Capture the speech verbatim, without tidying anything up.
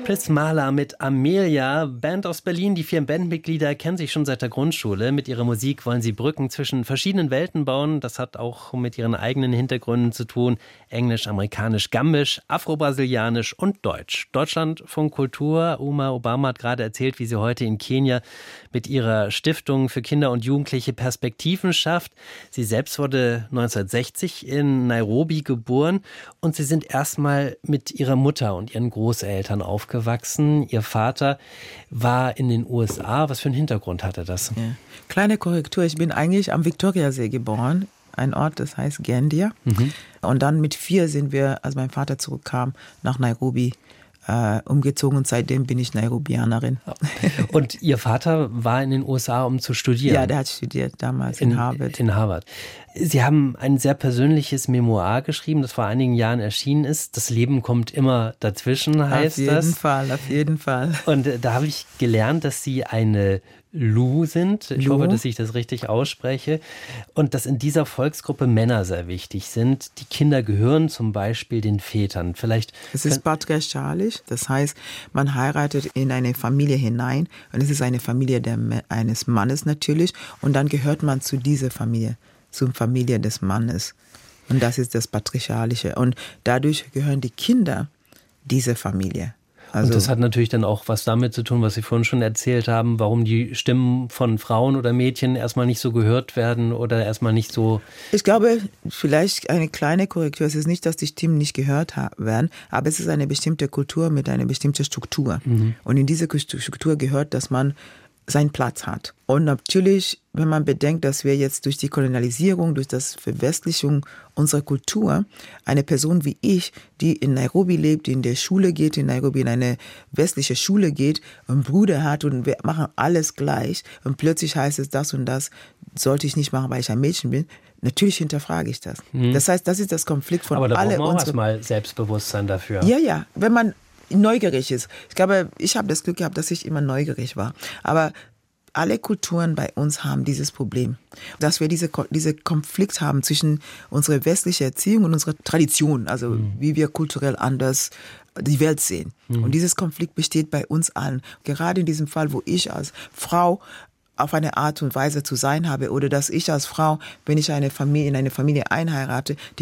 Prismala mit Amelia, Band aus Berlin. Die vier Bandmitglieder kennen sich schon seit der Grundschule. Mit ihrer Musik wollen sie Brücken zwischen verschiedenen Welten bauen. Das hat auch mit ihren eigenen Hintergründen zu tun. Englisch, Amerikanisch, Gambisch, Afro-Brasilianisch und Deutsch. Deutschlandfunk Kultur. Uma Obama hat gerade erzählt, wie sie heute in Kenia mit ihrer Stiftung für Kinder und Jugendliche Perspektiven schafft. Sie selbst wurde neunzehnhundertsechzig in Nairobi geboren und sie sind erstmal mit ihrer Mutter und ihren Großeltern aufgewachsen. gewachsen. Ihr Vater war in den U S A. Was für einen Hintergrund hatte das? Ja. Kleine Korrektur, ich bin eigentlich am Viktoriasee geboren. Ein Ort, das heißt Gandia. Mhm. Und dann mit vier sind wir, als mein Vater zurückkam, nach Nairobi äh, umgezogen. Und seitdem bin ich Nairobianerin. Und Ihr Vater war in den U S A, um zu studieren? Ja, der hat studiert damals in, in Harvard. In Harvard. Sie haben ein sehr persönliches Memoir geschrieben, das vor einigen Jahren erschienen ist. Das Leben kommt immer dazwischen, heißt das. Auf jeden Fall, auf jeden Fall. Und äh, da habe ich gelernt, dass Sie eine Lu sind. Ich Lu? hoffe, dass ich das richtig ausspreche. Und dass in dieser Volksgruppe Männer sehr wichtig sind. Die Kinder gehören zum Beispiel den Vätern. Vielleicht es ist patriarchalisch, das heißt, man heiratet in eine Familie hinein und es ist eine Familie der, eines Mannes natürlich und dann gehört man zu dieser Familie. Zur Familie des Mannes. Und das ist das Patriarchalische. Und dadurch gehören die Kinder dieser Familie. Also und das hat natürlich dann auch was damit zu tun, was Sie vorhin schon erzählt haben, warum die Stimmen von Frauen oder Mädchen erstmal nicht so gehört werden oder erstmal nicht so... Ich glaube, vielleicht eine kleine Korrektur. Es ist nicht, dass die Stimmen nicht gehört werden, aber es ist eine bestimmte Kultur mit einer bestimmten Struktur. Mhm. Und in diese Struktur gehört, dass man seinen Platz hat. Und natürlich, wenn man bedenkt, dass wir jetzt durch die Kolonialisierung, durch das Verwestlichung unserer Kultur, eine Person wie ich, die in Nairobi lebt, die in der Schule geht, in Nairobi in eine westliche Schule geht, einen Bruder hat und wir machen alles gleich und plötzlich heißt es, das und das sollte ich nicht machen, weil ich ein Mädchen bin. Natürlich hinterfrage ich das. Mhm. Das heißt, das ist das Konflikt von alle. Aber da braucht man auch unsere... erstmal Selbstbewusstsein dafür. Ja, ja, wenn man neugierig ist. Ich glaube, ich habe das Glück gehabt, dass ich immer neugierig war. Aber alle Kulturen bei uns haben dieses Problem, dass wir diese, diese Konflikt haben zwischen unserer westlichen Erziehung und unserer Tradition, also mhm. wie wir kulturell anders die Welt sehen. Mhm. Und dieses Konflikt besteht bei uns allen. Gerade in diesem Fall, wo ich als Frau auf eine Art und Weise zu sein habe oder dass ich als Frau, wenn ich eine Familie, in eine Familie einheirate,